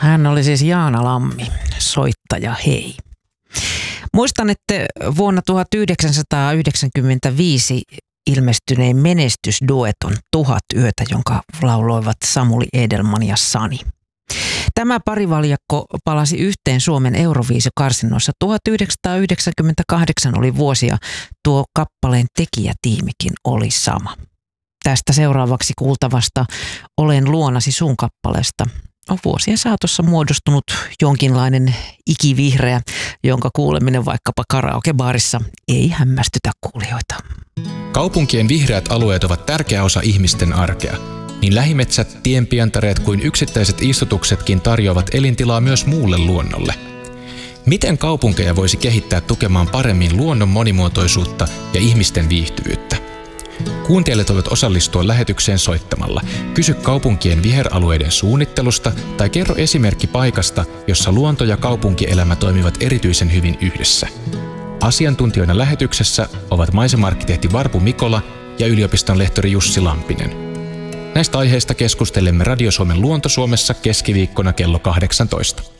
Hän oli siis Jaana Lammi, soittaja hei. Muistan, että vuonna 1995 ilmestyneen menestysdueton 1000 yötä, jonka lauloivat Samuli Edelman ja Sani. Tämä parivaljakko palasi yhteen Suomen Euroviisukarsinnoissa. 1998 oli vuosi ja tuo kappaleen tekijätiimikin oli sama. Tästä seuraavaksi kuultavasta Olen luonasi sun kappaleesta on vuosien saatossa muodostunut jonkinlainen ikivihreä, jonka kuuleminen vaikkapa karaokebaarissa ei hämmästytä kuulijoita. Kaupunkien vihreät alueet ovat tärkeä osa ihmisten arkea. Niin lähimetsät, tienpientareet kuin yksittäiset istutuksetkin tarjoavat elintilaa myös muulle luonnolle. Miten kaupunkeja voisi kehittää tukemaan paremmin luonnon monimuotoisuutta ja ihmisten viihtyvyyttä? Kuuntelijat voivat osallistua lähetykseen soittamalla. Kysy kaupunkien viheralueiden suunnittelusta tai kerro esimerkki paikasta, jossa luonto ja kaupunkielämä toimivat erityisen hyvin yhdessä. Asiantuntijoina lähetyksessä ovat maisemarkkitehti Varpu Mikola ja yliopiston lehtori Jussi Lampinen. Näistä aiheista keskustelemme Radio Suomen Luonto Suomessa keskiviikkona kello 18.